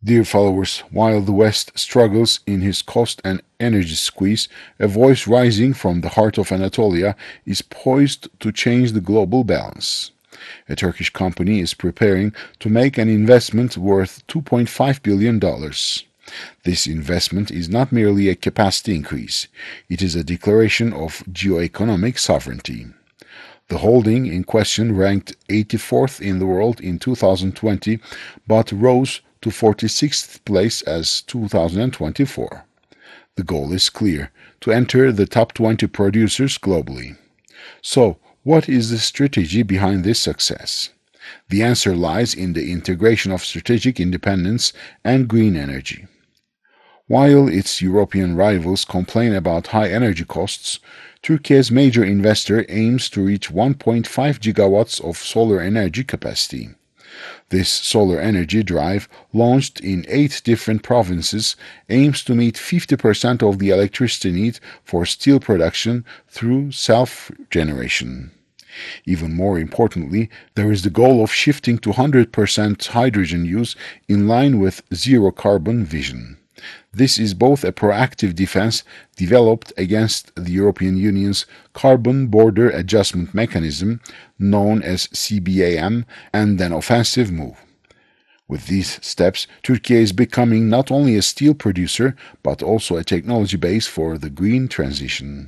Dear followers, while the West struggles in his cost and energy squeeze, a voice rising from the heart of Anatolia is poised to change the global balance. A Turkish company is preparing to make an investment worth $2.5 billion. This investment is not merely a capacity increase, it is a declaration of geoeconomic sovereignty. The holding in question ranked 84th in the world in 2020 but rose to 46th place as 2024. The goal is clear: to enter the top 20 producers globally. So, what is the strategy behind this success? The answer lies in the integration of strategic independence and green energy. While its European rivals complain about high energy costs, Turkey's major investor aims to reach 1.5 gigawatts of solar energy capacity. This solar energy drive, launched in 8 different provinces, aims to meet 50% of the electricity need for steel production through self-generation. Even more importantly, there is the goal of shifting to 100% hydrogen use in line with zero-carbon vision. This is both a proactive defense developed against the European Union's Carbon Border Adjustment Mechanism, known as CBAM, and an offensive move. With these steps, Turkey is becoming not only a steel producer, but also a technology base for the green transition.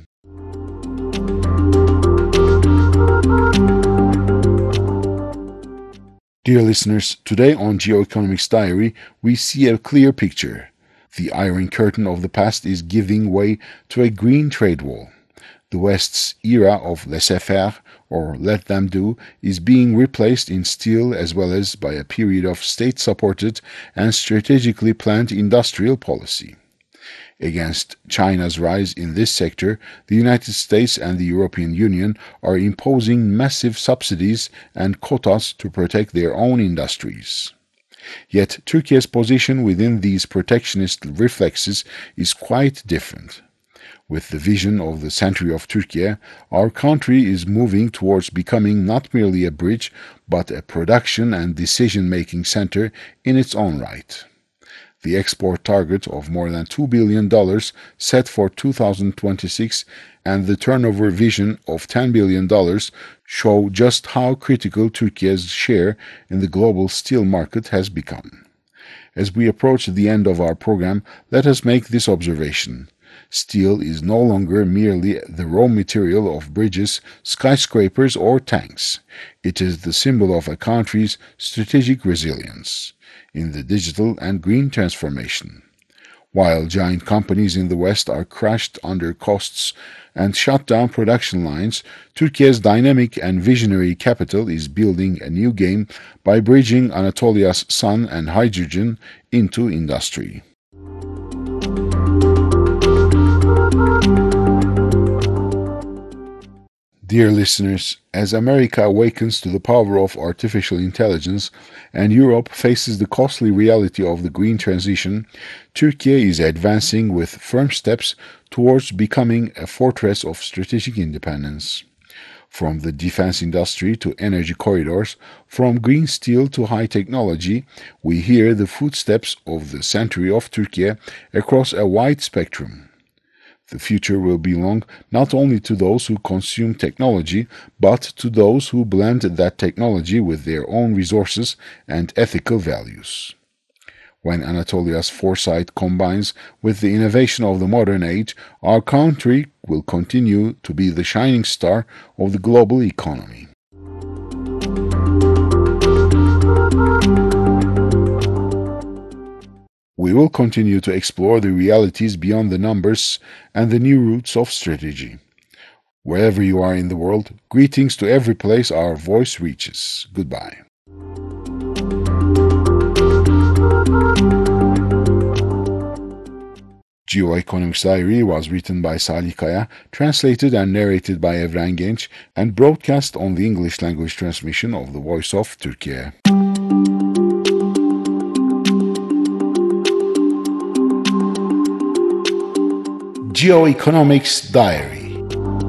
Dear listeners, today on Geoeconomics Diary, we see a clear picture. The Iron Curtain of the past is giving way to a green trade wall. The West's era of laissez-faire, or let them do, is being replaced in steel as well as by a period of state-supported and strategically planned industrial policy. Against China's rise in this sector, the United States and the European Union are imposing massive subsidies and quotas to protect their own industries. Yet Turkey's position within these protectionist reflexes is quite different. With the vision of the century of Turkey, our country is moving towards becoming not merely a bridge, but a production and decision-making center in its own right. The export target of more than $2 billion set for 2026 and the turnover vision of $10 billion show just how critical Turkey's share in the global steel market has become. As we approach the end of our program, let us make this observation. Steel is no longer merely the raw material of bridges, skyscrapers, or tanks. It is the symbol of a country's strategic resilience in the digital and green transformation. While giant companies in the West are crushed under costs and shut down production lines, Turkey's dynamic and visionary capital is building a new game by bridging Anatolia's sun and hydrogen into industry. Dear listeners, as America awakens to the power of artificial intelligence and Europe faces the costly reality of the green transition, Turkey is advancing with firm steps towards becoming a fortress of strategic independence. From the defense industry to energy corridors, from green steel to high technology, we hear the footsteps of the century of Turkey across a wide spectrum. The future will belong not only to those who consume technology, but to those who blend that technology with their own resources and ethical values. When Anatolia's foresight combines with the innovation of the modern age, our country will continue to be the shining star of the global economy. We will continue to explore the realities beyond the numbers and the new routes of strategy. Wherever you are in the world, greetings to every place our voice reaches. Goodbye. Geoeconomics Diary was written by Salih Kaya, translated and narrated by Evren Genç, and broadcast on the English language transmission of the Voice of Turkey. Geoeconomics Diary